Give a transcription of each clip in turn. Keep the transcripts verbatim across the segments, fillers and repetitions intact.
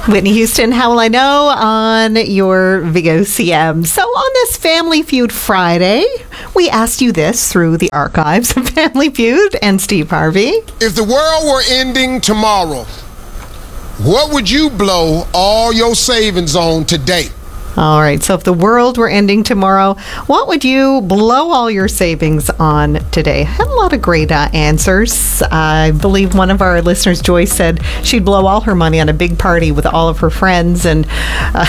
Whitney Houston, How Will I Know on your V O C M. So on this Family Feud Friday, we asked you this through the archives of Family Feud and Steve Harvey. If the world were ending tomorrow, what would you blow all your savings on today? All right, so if the world were ending tomorrow, what would you blow all your savings on today? I had a lot of great uh, answers. I believe one of our listeners, Joyce, said she'd blow all her money on a big party with all of her friends. And uh,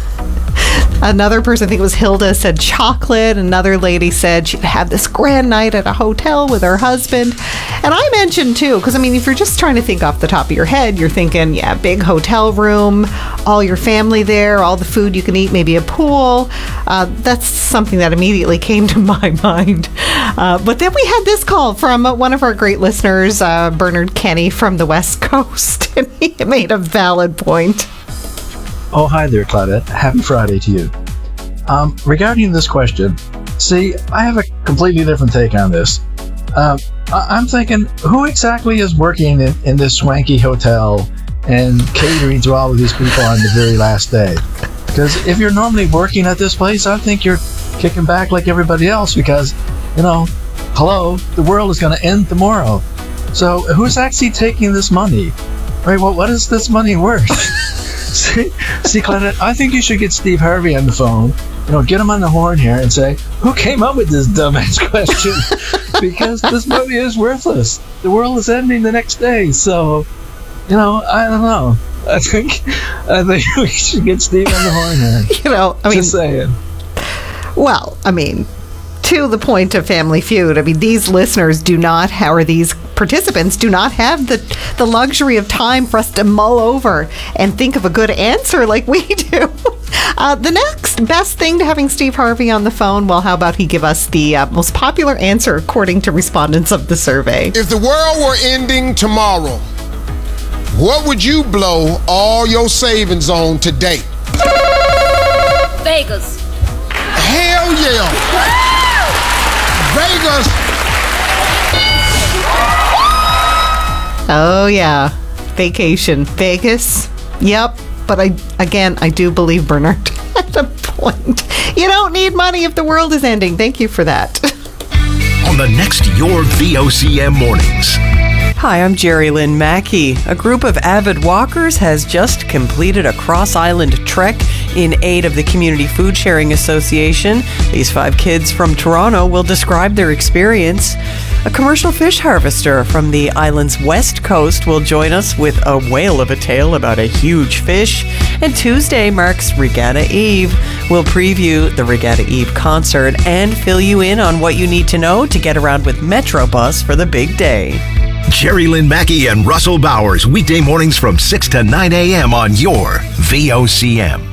another person, I think it was Hilda, said chocolate. Another lady said she'd have this grand night at a hotel with her husband. And I mentioned, too, because, I mean, if you're just trying to think off the top of your head, you're thinking, yeah, big hotel room, all your family there, all the food you can eat, maybe a pool. Uh, that's something that immediately came to my mind. Uh, but then we had this call from uh, one of our great listeners, uh, Bernard Kenny from the West Coast, and he made a valid point. Oh, hi there, Claudette. Happy Friday to you. Um, regarding this question, see, I have a completely different take on this. Um, I- I'm thinking, who exactly is working in, in this swanky hotel and catering to all of these people on the very last day? Because if you're normally working at this place, I think you're kicking back like everybody else because, you know, hello, the world is going to end tomorrow. So who's actually taking this money? Right? Well, what is this money worth? see, see, Claudette, I think you should get Steve Harvey on the phone. You know, get him on the horn here and say, who came up with this dumbass question? Because this money is worthless. The world is ending the next day. So, you know, I don't know. I think I think we should get Steve on the horn here. You know, I mean, just saying. Well, I mean, to the point of Family Feud, I mean, these listeners do not, or these participants do not have the, the luxury of time for us to mull over and think of a good answer like we do. Uh, the next best thing to having Steve Harvey on the phone, well, how about he give us the uh, most popular answer according to respondents of the survey? If the world were ending tomorrow, what would you blow all your savings on today? Vegas. Hell yeah! Vegas! Oh, yeah. Vacation. Vegas. Yep. But I, again, I do believe Bernard had a point. You don't need money if the world is ending. Thank you for that. On the next Your V O C M Mornings. Hi, I'm Jerry Lynn Mackey. A group of avid walkers has just completed a cross-island trek in aid of the Community Food Sharing Association. These five kids from Toronto will describe their experience. A commercial fish harvester from the island's west coast will join us with a whale of a tale about a huge fish. And Tuesday marks Regatta Eve. We'll preview the Regatta Eve concert and fill you in on what you need to know to get around with Metrobus for the big day. Jerry Lynn Mackey and Russell Bowers, weekday mornings from six to nine a.m. on your V O C M.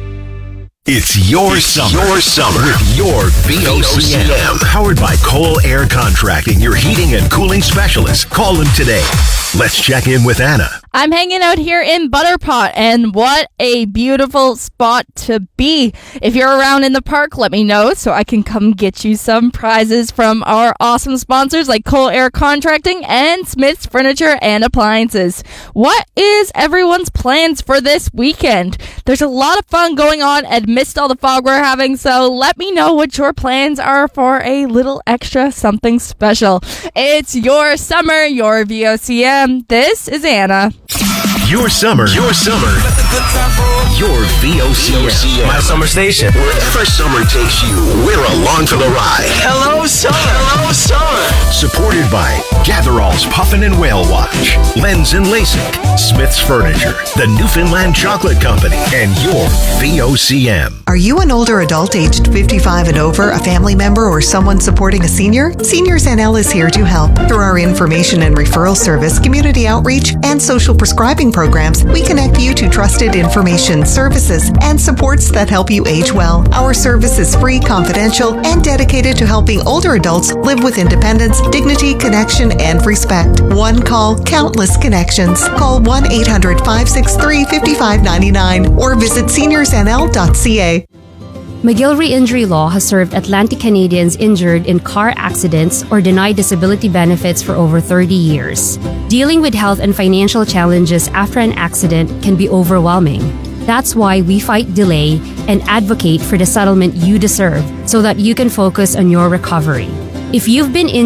It's your it's summer. Your summer with your V O C M. Powered by Cole Air Contracting, your heating and cooling specialist. Call them today. Let's check in with Anna. I'm hanging out here in Butterpot, and what a beautiful spot to be. If you're around in the park, let me know so I can come get you some prizes from our awesome sponsors like Cole Air Contracting and Smith's Furniture and Appliances. What is everyone's plans for this weekend? There's a lot of fun going on amidst all the fog we're having, so let me know what your plans are for a little extra something special. It's your summer, your V O C M. This is Anna. Your summer, your summer, your V O C M. My summer station. Wherever summer takes you, we're along for the ride. Hello, summer. Hello, summer. Supported by Gatherall's Puffin and Whale Watch, Lens and LASIK, Smith's Furniture, the Newfoundland Chocolate Company, and your V O C M. Are you an older adult aged fifty-five and over, a family member, or someone supporting a senior? Seniors N L is here to help. Through our information and referral service, community outreach, and social prescribing programs, we connect you to trusted information, services, and supports that help you age well. Our service is free, confidential, and dedicated to helping older adults live with independence, dignity, connection, and respect. One call, countless connections. Call one eight hundred, five six three, five five nine nine or visit seniors n l dot c a. McGillivray Injury Law has served Atlantic Canadians injured in car accidents or denied disability benefits for over thirty years. Dealing with health and financial challenges after an accident can be overwhelming. That's why we fight delay and advocate for the settlement you deserve so that you can focus on your recovery. If you've been injured,